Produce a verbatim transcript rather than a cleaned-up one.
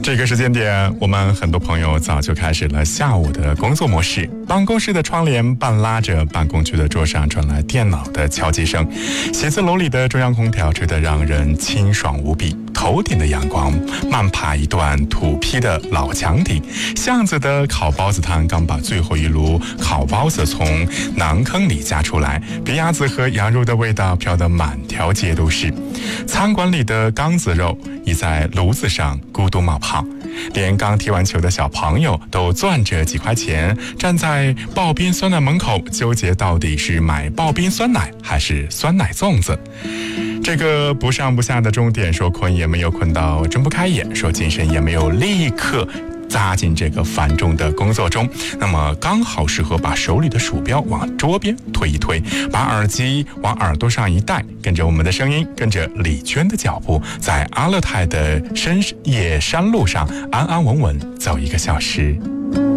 这个时间点，我们很多朋友早就开始了下午的工作模式。办公室的窗帘半拉着，办公区的桌上传来电脑的敲击声，写字楼里的中央空调吹得让人清爽无比。头顶的阳光慢爬一段土坯的老墙顶，巷子的烤包子摊刚把最后一炉烤包子从馕坑里夹出来，皮鸭子和羊肉的味道飘得满条街都是。餐馆里的缸子肉已在炉子上咕嘟冒泡，连刚踢完球的小朋友都攥着几块钱站在刨冰酸奶门口，纠结到底是买刨冰酸奶还是酸奶粽子。这个不上不下的钟点，说困也没有困到睁不开眼，说精神也没有立刻扎进这个繁重的工作中，那么刚好适合把手里的鼠标往桌边推一推，把耳机往耳朵上一戴，跟着我们的声音，跟着李娟的脚步，在阿勒泰的深夜山路上安安稳稳走一个小时。